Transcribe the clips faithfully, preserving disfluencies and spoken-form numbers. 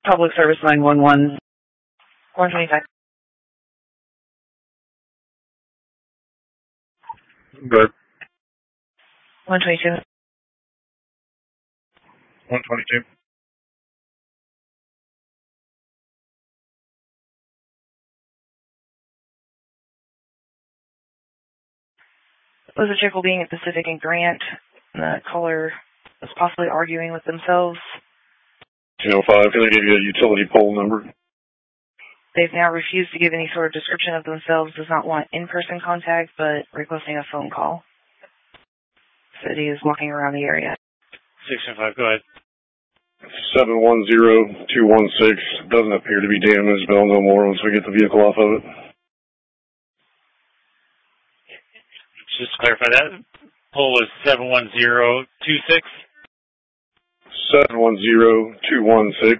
Public Service nine one one, one twenty-five. Good. one twenty-two. one twenty-two. Was a vehicle being at Pacific and Grant. The caller was possibly arguing with themselves. ten oh five, can I give you a utility pole number? They've now refused to give any sort of description of themselves, does not want in-person contact, but requesting a phone call. Said he is walking around the area. six oh five, go ahead. seven one zero two one six. Doesn't appear to be damaged, but I'll know more once we get the vehicle off of it. Just to clarify that, poll is seven one zero two six? seven one zero two one six.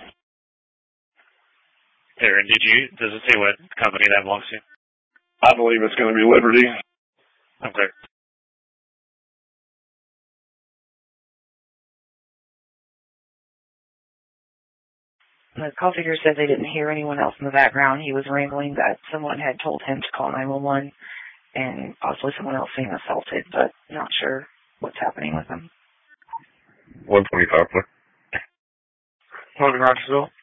There, and did you, does it say what company that belongs to? I believe it's going to be Liberty. Okay. The call figure said they didn't hear anyone else in the background. He was rambling that someone had told him to call nine one one and possibly someone else being assaulted, but not sure what's happening with him. one twenty-five, please. Logan Rogersville.